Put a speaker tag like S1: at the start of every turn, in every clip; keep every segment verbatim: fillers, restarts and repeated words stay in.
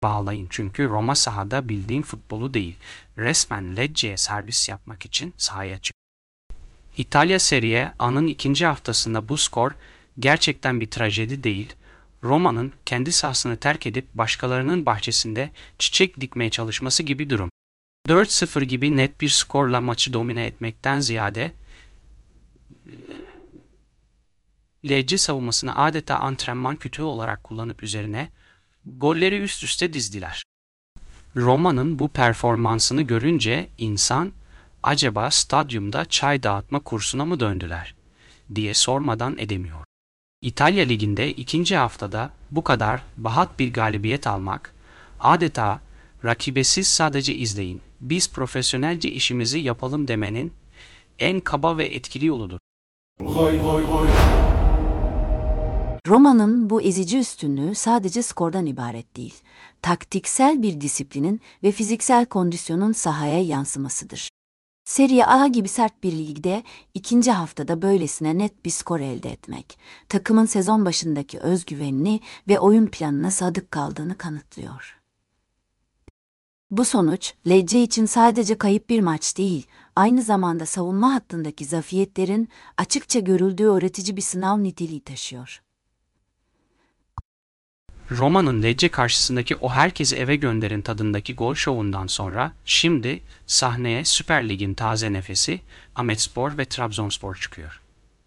S1: bağlayın çünkü Roma sahada bildiğin futbolu değil, resmen Lecce'ye servis yapmak için sahaya çıktı. İtalya Serie A'nın ikinci haftasında bu skor gerçekten bir trajedi değil, Roma'nın kendi sahasını terk edip başkalarının bahçesinde çiçek dikmeye çalışması gibi durum. dört sıfır gibi net bir skorla maçı domine etmekten ziyade Lecce savunmasını adeta antrenman kütüğü olarak kullanıp üzerine golleri üst üste dizdiler. Roma'nın bu performansını görünce insan acaba stadyumda çay dağıtma kursuna mı döndüler diye sormadan edemiyor. İtalya Ligi'nde ikinci haftada bu kadar bahat bir galibiyet almak adeta rakibesiz sadece izleyin, biz profesyonelce işimizi yapalım demenin en kaba ve etkili yoludur.
S2: Goy goy goy.
S3: Roma'nın bu ezici üstünlüğü sadece skordan ibaret değil, taktiksel bir disiplinin ve fiziksel kondisyonun sahaya yansımasıdır. Serie A gibi sert bir ligde ikinci haftada böylesine net bir skor elde etmek, takımın sezon başındaki özgüvenini ve oyun planına sadık kaldığını kanıtlıyor. Bu sonuç, Lecce için sadece kayıp bir maç değil, aynı zamanda savunma hattındaki zafiyetlerin açıkça görüldüğü öğretici bir sınav niteliği taşıyor.
S1: Roma'nın Lecce karşısındaki o herkesi eve gönderin tadındaki gol şovundan sonra şimdi sahneye Süper Lig'in taze nefesi Ahmetspor ve Trabzonspor çıkıyor.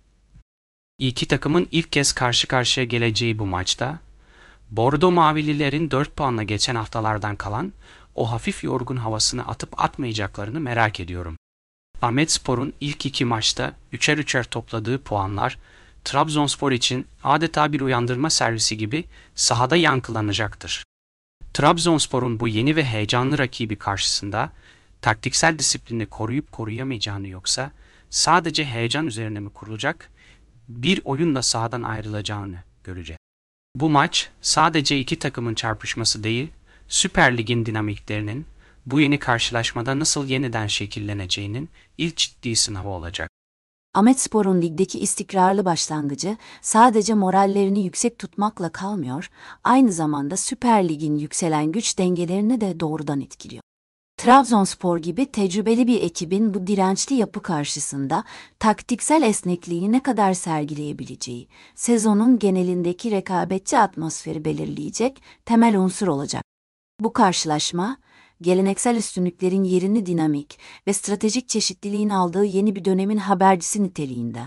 S1: İki takımın ilk kez karşı karşıya geleceği bu maçta Bordo Mavililerin dört puanla geçen haftalardan kalan o hafif yorgun havasını atıp atmayacaklarını merak ediyorum. Ahmetspor'un ilk iki maçta üçer üçer topladığı puanlar Trabzonspor için adeta bir uyandırma servisi gibi sahada yankılanacaktır. Trabzonspor'un bu yeni ve heyecanlı rakibi karşısında taktiksel disiplini koruyup koruyamayacağını yoksa sadece heyecan üzerine mi kurulacak bir oyunla sahadan ayrılacağını göreceğiz. Bu maç sadece iki takımın çarpışması değil, Süper Lig'in dinamiklerinin bu yeni karşılaşmada nasıl yeniden şekilleneceğinin ilk ciddi sınavı olacak.
S3: Ahmetspor'un ligdeki istikrarlı başlangıcı sadece morallerini yüksek tutmakla kalmıyor, aynı zamanda Süper Lig'in yükselen güç dengelerini de doğrudan etkiliyor. Trabzonspor gibi tecrübeli bir ekibin bu dirençli yapı karşısında taktiksel esnekliği ne kadar sergileyebileceği, sezonun genelindeki rekabetçi atmosferi belirleyecek temel unsur olacak. Bu karşılaşma, geleneksel üstünlüklerin yerini dinamik ve stratejik çeşitliliğin aldığı yeni bir dönemin habercisi niteliğinde.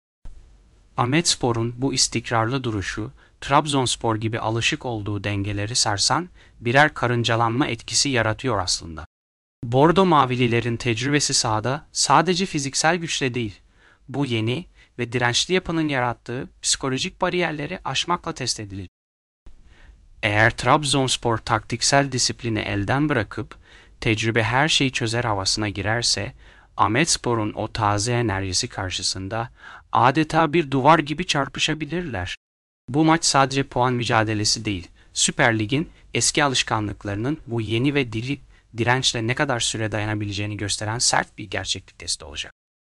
S1: Ahmetspor'un bu istikrarlı duruşu, Trabzonspor gibi alışık olduğu dengeleri sarsan birer karıncalanma etkisi yaratıyor aslında. Bordo Mavililerin tecrübesi sahada sadece fiziksel güçle değil, bu yeni ve dirençli yapının yarattığı psikolojik bariyerleri aşmakla test edilir. Eğer Trabzonspor taktiksel disiplini elden bırakıp tecrübe her şeyi çözer havasına girerse, Ahmetspor'un o taze enerjisi karşısında adeta bir duvar gibi çarpışabilirler. Bu maç sadece puan mücadelesi değil, Süper Lig'in eski alışkanlıklarının bu yeni ve diri dirençle ne kadar süre dayanabileceğini gösteren sert bir gerçeklik testi olacak.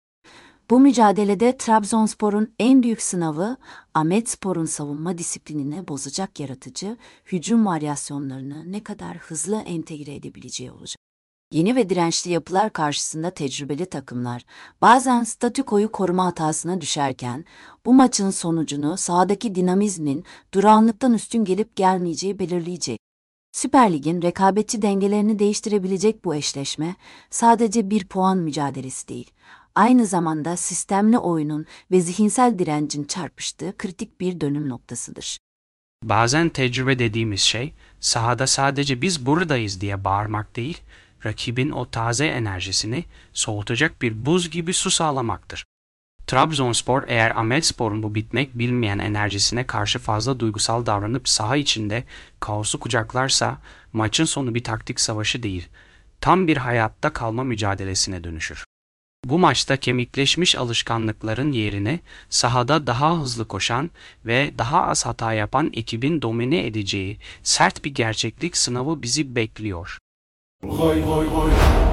S3: Bu mücadelede Trabzonspor'un en büyük sınavı, Ahmetspor'un savunma disiplinini bozacak yaratıcı hücum varyasyonlarını ne kadar hızlı entegre edebileceği olacak. Yeni ve dirençli yapılar karşısında tecrübeli takımlar bazen statükoyu koruma hatasına düşerken, bu maçın sonucunu sahadaki dinamizmin durağanlıktan üstün gelip gelmeyeceği belirleyecek. Süper Lig'in rekabetçi dengelerini değiştirebilecek bu eşleşme sadece bir puan mücadelesi değil, aynı zamanda sistemli oyunun ve zihinsel direncin çarpıştığı kritik bir dönüm noktasıdır.
S1: Bazen tecrübe dediğimiz şey sahada sadece biz buradayız diye bağırmak değil, rakibin o taze enerjisini soğutacak bir buz gibi su sağlamaktır. Trabzonspor eğer Ahmetspor'un bu bitmek bilmeyen enerjisine karşı fazla duygusal davranıp saha içinde kaosu kucaklarsa maçın sonu bir taktik savaşı değil, tam bir hayatta kalma mücadelesine dönüşür. Bu maçta kemikleşmiş alışkanlıkların yerine sahada daha hızlı koşan ve daha az hata yapan ekibin domine edeceği sert bir gerçeklik sınavı bizi bekliyor.
S2: Goy goy goy.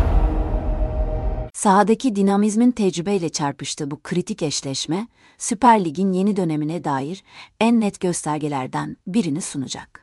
S3: Sahadaki dinamizmin tecrübeyle çarpıştığı bu kritik eşleşme, Süper Lig'in yeni dönemine dair en net göstergelerden birini sunacak.